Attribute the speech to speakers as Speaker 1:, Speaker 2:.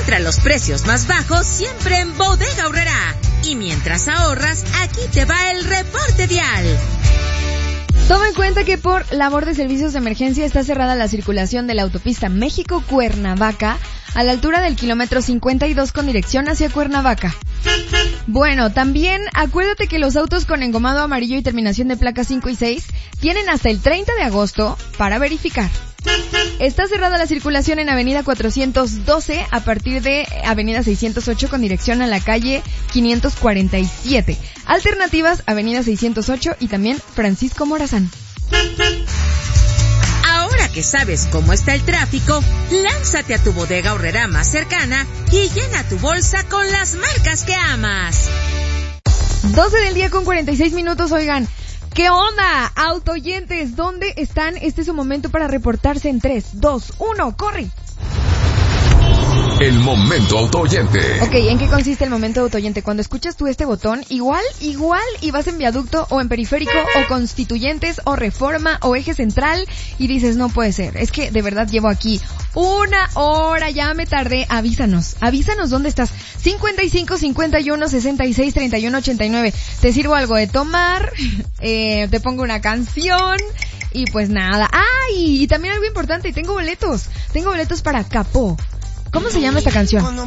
Speaker 1: Encuentra los precios más bajos siempre en Bodega Aurrerá. Y mientras ahorras, aquí te va el reporte vial.
Speaker 2: Toma en cuenta que por labor de servicios de emergencia está cerrada la circulación de la autopista México-Cuernavaca a la altura del kilómetro 52 con dirección hacia Cuernavaca. Bueno, también acuérdate que los autos con engomado amarillo y terminación de placas 5 y 6 tienen hasta el 30 de agosto para verificar. Está cerrada la circulación en Avenida 412 a partir de Avenida 608 con dirección a la calle 547. Alternativas, Avenida 608 y también Francisco Morazán.
Speaker 1: Ahora que sabes cómo está el tráfico, lánzate a tu Bodega Aurrerá más cercana y llena tu bolsa con las marcas que amas.
Speaker 2: 12 del día con 46 minutos, oigan. ¿Qué onda? Autoyentes, ¿dónde están? Este es su momento para reportarse en 3, 2, 1, ¡corre!
Speaker 3: El momento autoyente.
Speaker 2: Ok, ¿en qué consiste el momento autoyente? Cuando escuchas tú este botón, igual, y vas en Viaducto o en Periférico o Constituyentes o Reforma o Eje Central y dices, no puede ser, es que de verdad llevo aquí 1 hora, ya me tardé, avísanos dónde estás. 55 51 66 31 89. Te sirvo algo de tomar, te pongo una canción y pues nada. ¡Ay! Y también algo importante, tengo boletos para Capó. ¿Cómo se llama esta canción?